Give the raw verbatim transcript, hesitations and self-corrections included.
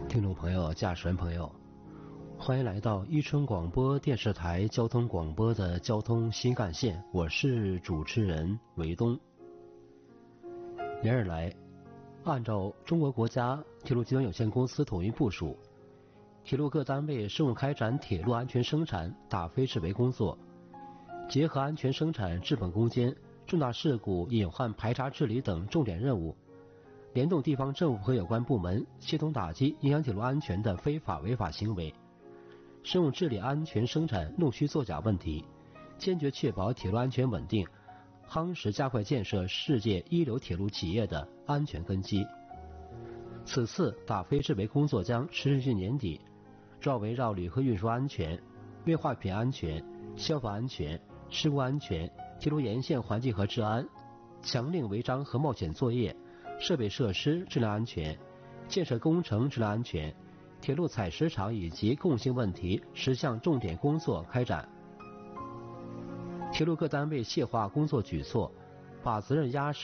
听众朋友、驾驶员朋友，欢迎来到伊春广播电视台交通广播的交通新干线，我是主持人韦东。连日来，按照中国国家铁路集团有限公司统一部署，铁路各单位深入开展铁路安全生产打非制为工作，结合安全生产治本攻坚、重大事故隐患排查治理等重点任务，联动地方政府和有关部门，协同打击影响铁路安全的非法违法行为，深入治理安全生产弄虚作假问题，坚决确保铁路安全稳定，夯实加快建设世界一流铁路企业的安全根基。此次打非制为工作将持续至年底，主要围绕旅客运输安全、危化品安全、消防安全、事故安全、铁路沿线环境和治安、强令违章和冒险作业、设备设施质量安全、建设工程质量安全、铁路采石场以及共性问题十项重点工作开展。铁路各单位细化工作举措，把责任压实